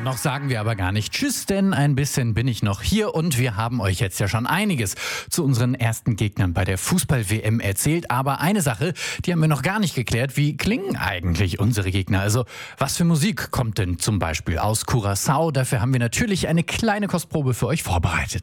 Noch sagen wir aber gar nicht Tschüss, denn ein bisschen bin ich noch hier und wir haben euch jetzt ja schon einiges zu unseren ersten Gegnern bei der Fußball-WM erzählt. Aber eine Sache, die haben wir noch gar nicht geklärt. Wie klingen eigentlich unsere Gegner? Also was für Musik kommt denn zum Beispiel aus Curaçao? Dafür haben wir natürlich eine kleine Kostprobe für euch vorbereitet.